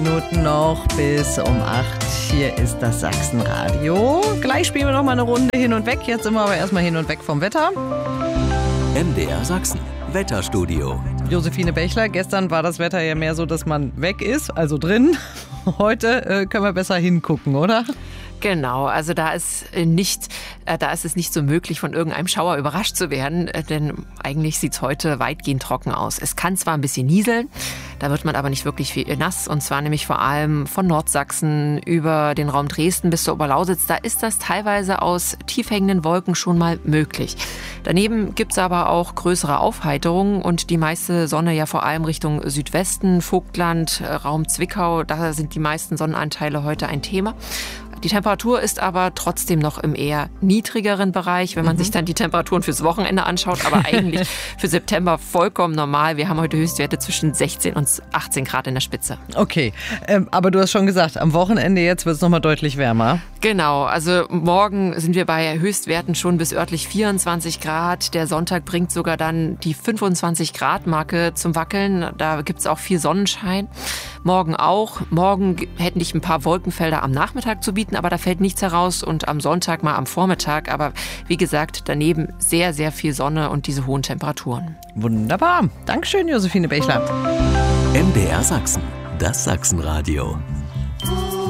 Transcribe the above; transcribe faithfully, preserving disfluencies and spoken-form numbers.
Minuten noch bis um acht. Hier ist das Sachsenradio. Gleich spielen wir noch mal eine Runde hin und weg. Jetzt sind wir aber erstmal hin und weg vom Wetter. M D R Sachsen, Wetterstudio. Josephine Bechler, gestern war das Wetter ja mehr so, dass man weg ist, also drin. Heute äh, können wir besser hingucken, oder? Genau, also da ist nicht, äh, da ist es nicht so möglich, von irgendeinem Schauer überrascht zu werden, äh, denn eigentlich sieht es heute weitgehend trocken aus. Es kann zwar ein bisschen nieseln, da wird man aber nicht wirklich viel nass, und zwar nämlich vor allem von Nordsachsen über den Raum Dresden bis zur Oberlausitz. Da ist das teilweise aus tief hängenden Wolken schon mal möglich. Daneben gibt es aber auch größere Aufheiterungen und die meiste Sonne ja vor allem Richtung Südwesten, Vogtland, äh, Raum Zwickau. Da sind die meisten Sonnenanteile heute ein Thema. Die Temperatur ist aber trotzdem noch im eher niedrigeren Bereich, wenn man mhm. sich dann die Temperaturen fürs Wochenende anschaut, aber eigentlich für September vollkommen normal. Wir haben heute Höchstwerte zwischen sechzehn und achtzehn Grad in der Spitze. Okay, ähm, aber du hast schon gesagt, am Wochenende jetzt wird es nochmal deutlich wärmer. Genau, also morgen sind wir bei Höchstwerten schon bis örtlich vierundzwanzig Grad. Der Sonntag bringt sogar dann die fünfundzwanzig Grad Marke zum Wackeln. Da gibt es auch viel Sonnenschein. Morgen auch. Morgen hätten dich ein paar Wolkenfelder am Nachmittag zu bieten, aber da fällt nichts heraus, und am Sonntag mal am Vormittag. Aber wie gesagt, daneben sehr, sehr viel Sonne und diese hohen Temperaturen. Wunderbar. Dankeschön, Josephine Bechler. M D R Sachsen, das Sachsenradio.